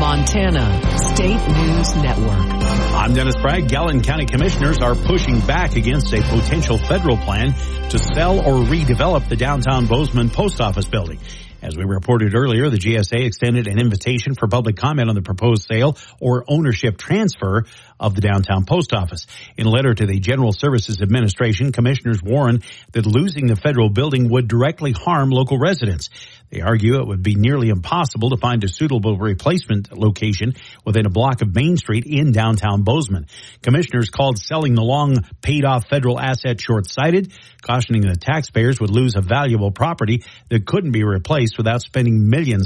Montana State News Network. I'm Dennis Bragg. Gallatin County Commissioners are pushing back against a potential federal plan to sell or redevelop the downtown Bozeman post office building. As we reported earlier, the GSA extended an invitation for public comment on the proposed sale or ownership transfer of the downtown post office. In a letter to the General Services Administration, commissioners warn that losing the federal building would directly harm local residents. They argue it would be nearly impossible to find a suitable replacement location within a block of Main Street in downtown Bozeman. Commissioners called selling the long paid-off federal asset short-sighted, cautioning that taxpayers would lose a valuable property that couldn't be replaced without spending millions